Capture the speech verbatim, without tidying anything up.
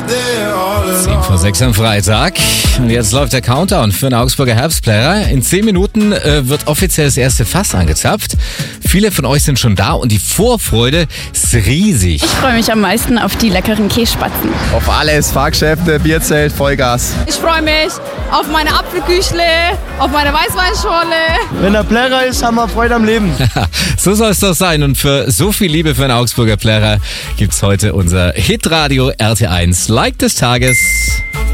zehn vor sechs am Freitag. Und jetzt läuft der Countdown für den Augsburger Herbstplärrer. In zehn Minuten äh, wird offiziell das erste Fass angezapft. Viele von euch sind schon da und die Vorfreude ist riesig. Ich freue mich am meisten auf die leckeren Kässpatzen. Auf alles, Fahrgeschäfte, Bierzelt, Vollgas. Ich freue mich auf meine Apfelküchle, auf meine Weißweinschorle. Wenn der Plärrer ist, haben wir Freude am Leben. So soll es doch sein. Und für so viel Liebe für den Augsburger Plärrer gibt's heute unser Hitradio R T eins Like des Tages.